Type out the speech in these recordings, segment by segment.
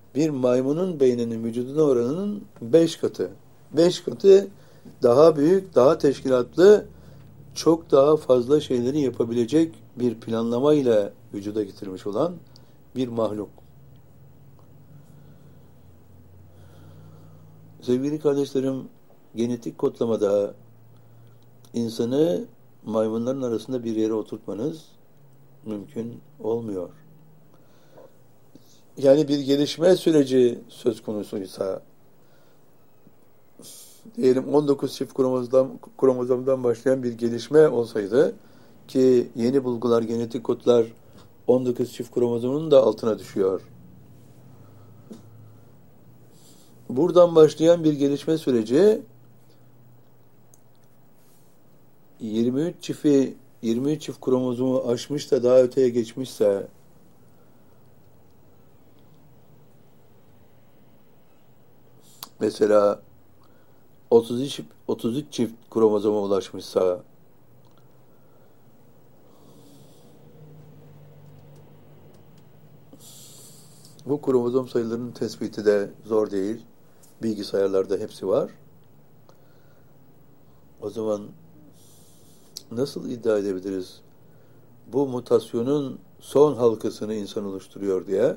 bir maymunun beyninin vücuduna oranının 5 katı. 5 katı daha büyük, daha teşkilatlı, çok daha fazla şeyleri yapabilecek bir planlamayla vücuda getirmiş olan bir mahluk. Sevgili kardeşlerim, genetik kodlamada insanı maymunların arasında bir yere oturtmanız mümkün olmuyor. Yani bir gelişme süreci söz konusuysa, diyelim 19 çift kromozomdan başlayan bir gelişme olsaydı, ki yeni bulgular, genetik kodlar 19 çift kromozomunun da altına düşüyor. Buradan başlayan bir gelişme süreci 23 çift kromozomu aşmış da daha öteye geçmişse, mesela 33 çift kromozoma ulaşmışsa, bu kromozom sayılarının tespiti de zor değil. Bilgisayarlarda hepsi var. O zaman nasıl iddia edebiliriz bu mutasyonun son halkasını insan oluşturuyor diye?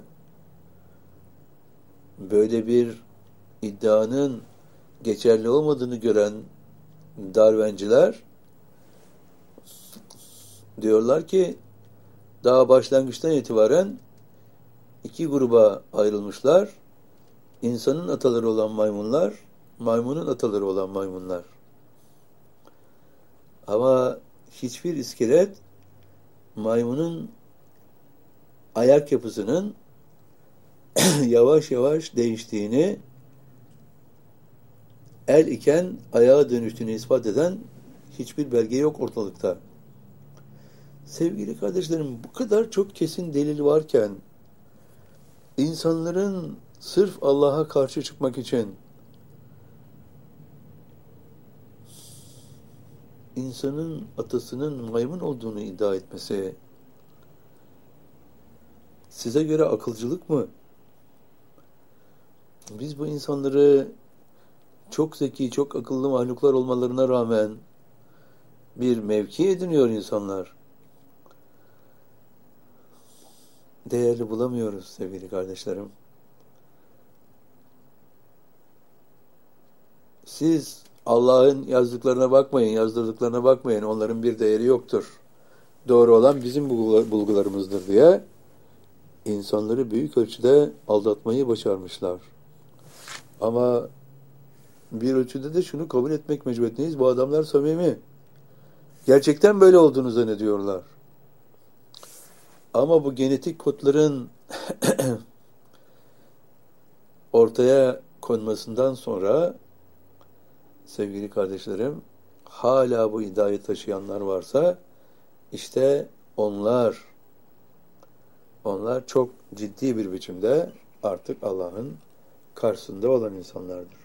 Böyle bir iddianın geçerli olmadığını gören Darwin'ciler diyorlar ki daha başlangıçtan itibaren iki gruba ayrılmışlar. İnsanın ataları olan maymunlar, maymunun ataları olan maymunlar. Ama hiçbir iskelet maymunun ayak yapısının yavaş yavaş değiştiğini, el iken ayağa dönüştüğünü ispat eden hiçbir belge yok ortalıkta. Sevgili kardeşlerim, bu kadar çok kesin delil varken insanların sırf Allah'a karşı çıkmak için insanın atasının maymun olduğunu iddia etmesi size göre akılcılık mı? Biz bu insanları çok zeki, çok akıllı mahluklar olmalarına rağmen bir mevki ediniyor insanlar. Değerli bulamıyoruz sevgili kardeşlerim. Siz Allah'ın yazdıklarına bakmayın, yazdırdıklarına bakmayın. Onların bir değeri yoktur. Doğru olan bizim bulgularımızdır diye insanları büyük ölçüde aldatmayı başarmışlar. Ama bir ölçüde de şunu kabul etmek mecburiyetindeyiz. Bu adamlar samimi. Gerçekten böyle olduğunu zannediyorlar. Ama bu genetik kodların ortaya konmasından sonra sevgili kardeşlerim, hala bu iddiayı taşıyanlar varsa işte onlar çok ciddi bir biçimde artık Allah'ın karşısında olan insanlardır.